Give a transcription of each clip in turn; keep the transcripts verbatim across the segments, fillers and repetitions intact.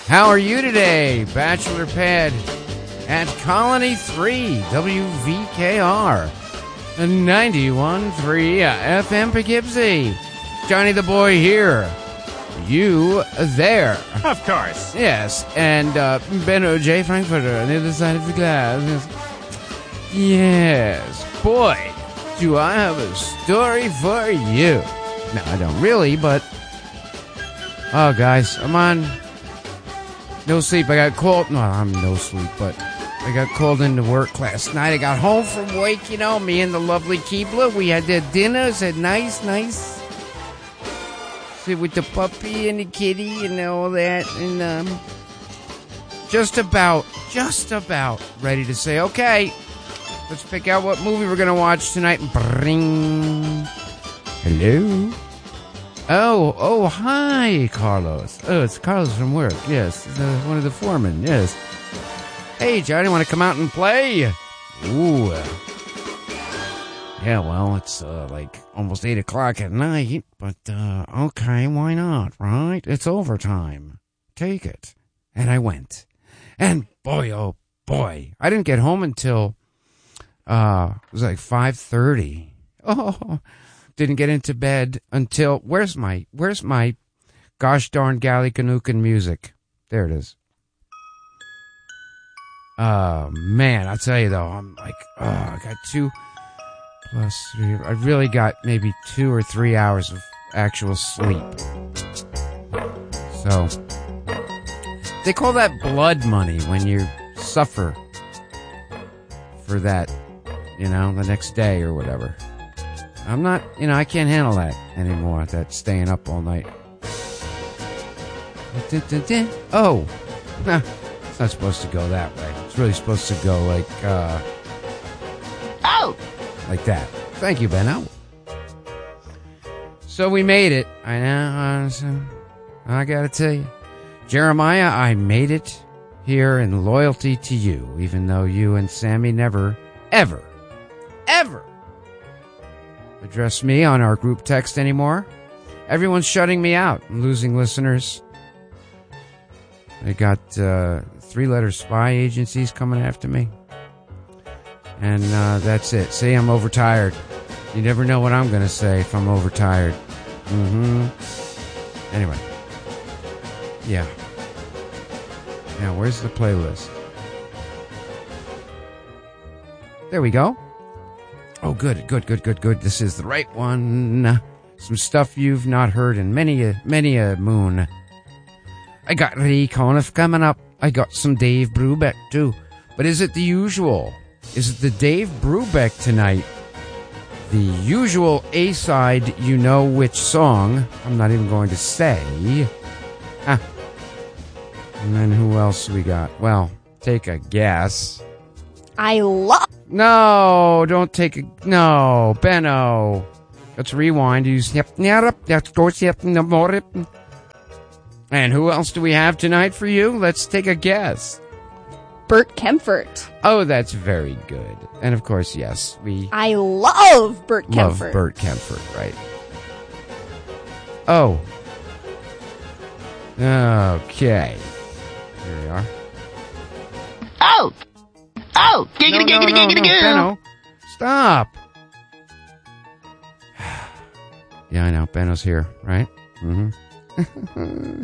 How are you today? Bachelor Pad at Colony three, W V K R, ninety-one point three F M Poughkeepsie. Johnny the Boy here. You there. Of course. Yes, and uh, Benno J. Frankfurter on the other side of the glass. Yes, boy, do I have a story for you. No, I don't really, but... Oh, guys, I'm on no sleep. I got called... No, I'm no sleep, but I got called into work last night. I got home from work, you know, me and the lovely Keebler. We had the dinner, said nice, nice... with the puppy and the kitty and all that, and um, just about, just about ready to say, okay, let's pick out what movie we're gonna watch tonight. Bring. Hello. Oh, oh, hi, Carlos. Oh, it's Carlos from work. Yes, it's, uh, one of the foremen. Yes. Hey, Johnny, want to come out and play? Ooh. Yeah, well, it's uh, like almost eight o'clock at night, but uh, okay, why not, right? It's overtime. Take it. And I went. And boy, oh boy, I didn't get home until, uh, it was like five thirty. Oh, didn't get into bed until, where's my, where's my gosh darn Gallicanucan music? There it is. Oh, man, I'll tell you though, I'm like, oh, I got two... Plus three. I really got maybe two or three hours of actual sleep. So, they call that blood money when you suffer for that, you know, the next day or whatever. I'm not, you know, I can't handle that anymore, that staying up all night. Oh, nah, it's not supposed to go that way. It's really supposed to go like, uh... Oh! Like that. Thank you, Benno. So we made it. I know. I gotta tell you. Jeremiah, I made it here in loyalty to you, even though you and Sammy never, ever, ever address me on our group text anymore. Everyone's shutting me out. I'm losing listeners. I got uh, three-letter spy agencies coming after me. And uh, that's it. See, I'm overtired. You never know what I'm going to say if I'm overtired. Mm-hmm. Anyway. Yeah. Now, where's the playlist? There we go. Oh, good, good, good, good, good. This is the right one. Some stuff you've not heard in many a, many a moon. I got Ray Conniff coming up. I got some Dave Brubeck, too. But is it the usual? Is it the Dave Brubeck tonight? The usual A-side, you know which song. I'm not even going to say. Ah. And then who else we got? Well, take a guess. I love... No, don't take a... No, Benno. Let's rewind. Use... And who else do we have tonight for you? Let's take a guess. Bert Kaempfert. Oh, that's very good. And of course, yes, we... I love Bert Kaempfert. Love Bert Kaempfert, right. Oh. Okay. Here we are. Oh! Oh! Giggity, no, no, giggity, no, giggity, no, goo! Benno, stop! Yeah, I know. Benno's here, right? Mm-hmm.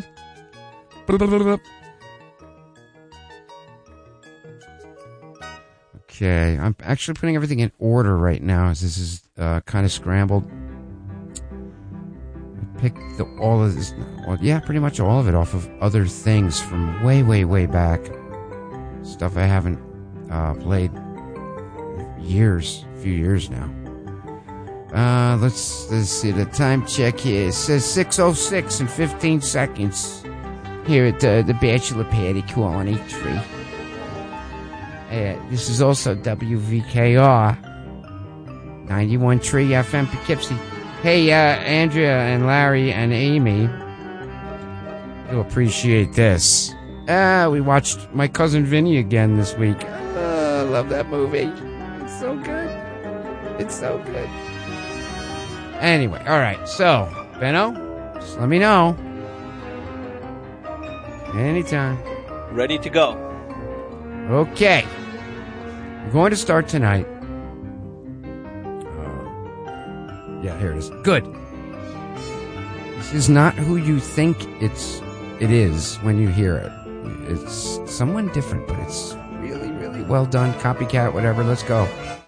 Okay, I'm actually putting everything in order right now, as this is uh, kind of scrambled. I picked the, all of this, well, yeah, pretty much all of it off of other things from way, way, way back. Stuff I haven't uh, played years, a few years now. Uh, let's, let's see, the time check here. It says six oh six and fifteen seconds here at uh, the Bachelor Pad at Colony three. Uh, this is also W V K R ninety-one point three F M Poughkeepsie. Hey, uh, Andrea and Larry and Amy, you'll appreciate this. Ah, we watched My Cousin Vinny again this week. Uh, I love that movie. It's so good. It's so good. Anyway, all right. So, Benno, just let me know. Anytime. Ready to go. Okay. We're going to start tonight. Uh, yeah, here it is. Good. This is not who you think it's it is when you hear it. It's someone different, but it's really, really well done. Copycat, whatever. Let's go.